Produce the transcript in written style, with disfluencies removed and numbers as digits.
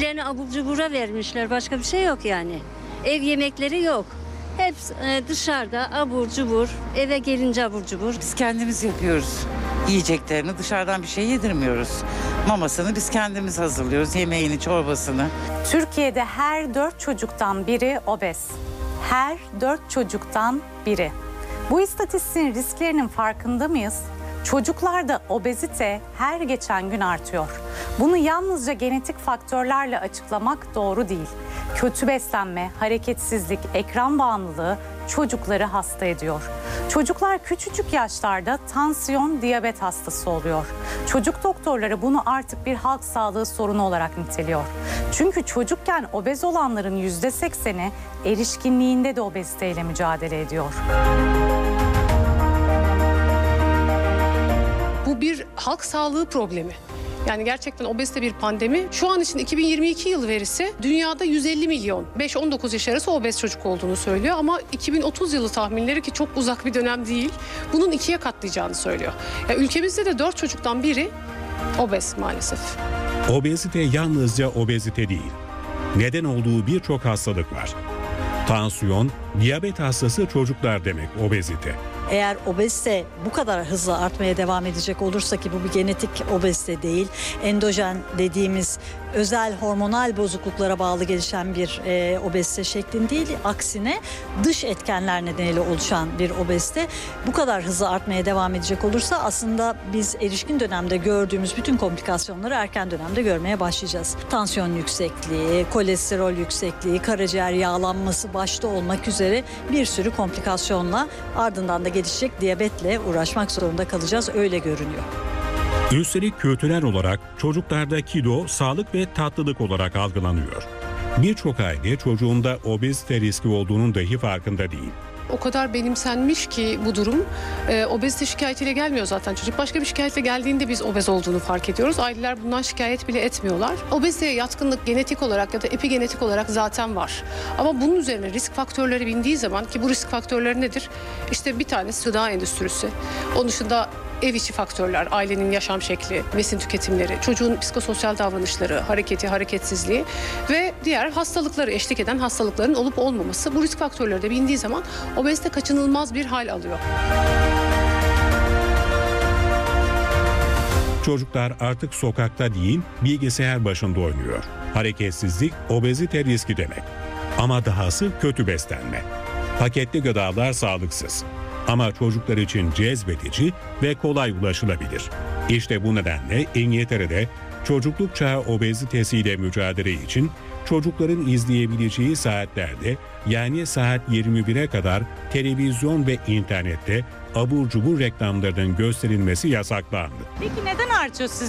ömürlerini abur cubura vermişler. Başka bir şey yok yani. Ev yemekleri yok. Hep dışarıda abur cubur, eve gelince abur cubur. Biz kendimiz yapıyoruz. Yiyeceklerini dışarıdan bir şey yedirmiyoruz. Mamasını biz kendimiz hazırlıyoruz, yemeğini, çorbasını. Türkiye'de her 4 çocuktan biri obez. Her 4 çocuktan biri. Bu istatistiğin risklerinin farkında mıyız? Çocuklarda obezite her geçen gün artıyor. Bunu yalnızca genetik faktörlerle açıklamak doğru değil. Kötü beslenme, hareketsizlik, ekran bağımlılığı çocukları hasta ediyor. Çocuklar küçücük yaşlarda tansiyon, diyabet hastası oluyor. Çocuk doktorları bunu artık bir halk sağlığı sorunu olarak niteliyor. Çünkü çocukken obez olanların %80'i erişkinliğinde de obeziteyle mücadele ediyor. Bu bir halk sağlığı problemi. Yani gerçekten obezite bir pandemi. Şu an için 2022 yıl verisi dünyada 150 milyon 5-19 yaş arası obez çocuk olduğunu söylüyor. Ama 2030 yılı tahminleri, ki çok uzak bir dönem değil, bunun 2'ye katlayacağını söylüyor. Yani ülkemizde de 4 çocuktan biri obez maalesef. Obezite yalnızca obezite değil. Neden olduğu birçok hastalık var. Tansiyon, diyabet hastası çocuklar demek obezite. Eğer obezite bu kadar hızlı artmaya devam edecek olursa, ki bu bir genetik obezite değil, endojen dediğimiz özel hormonal bozukluklara bağlı gelişen bir obezite şeklinde değil, aksine dış etkenler nedeniyle oluşan bir obezite bu kadar hızlı artmaya devam edecek olursa aslında biz erişkin dönemde gördüğümüz bütün komplikasyonları erken dönemde görmeye başlayacağız. Tansiyon yüksekliği, kolesterol yüksekliği, karaciğer yağlanması başta olmak üzere bir sürü komplikasyonla ardından da gelişecek diyabetle uğraşmak zorunda kalacağız, öyle görünüyor. Üstelik kültürel olarak çocuklarda kilo, sağlık ve tatlılık olarak algılanıyor. Birçok aile çocuğunda obezite riski olduğunun dahi farkında değil. O kadar benimsenmiş ki bu durum, obezite şikayetiyle gelmiyor zaten çocuk. Başka bir şikayetle geldiğinde biz obez olduğunu fark ediyoruz. Aileler bundan şikayet bile etmiyorlar. Obeziteye yatkınlık genetik olarak ya da epigenetik olarak zaten var. Ama bunun üzerine risk faktörleri bindiği zaman, ki bu risk faktörleri nedir? İşte bir tanesi gıda endüstrisi. Onun dışında ev içi faktörler, ailenin yaşam şekli, besin tüketimleri, çocuğun psikososyal davranışları, hareketi, hareketsizliği ve diğer hastalıkları, eşlik eden hastalıkların olup olmaması. Bu risk faktörleri de bindiği zaman obezite kaçınılmaz bir hal alıyor. Çocuklar artık sokakta değil, bilgisayar başında oynuyor. Hareketsizlik obezite riski demek. Ama dahası kötü beslenme. Paketli gıdalar sağlıksız. Ama çocuklar için cezbedici ve kolay ulaşılabilir. İşte bu nedenle İngiltere'de çocukluk çağı obezitesiyle mücadele için çocukların izleyebileceği saatlerde, yani saat 21'e kadar televizyon ve internette abur cubur reklamlarının gösterilmesi yasaklandı. Peki neden artıyor sizce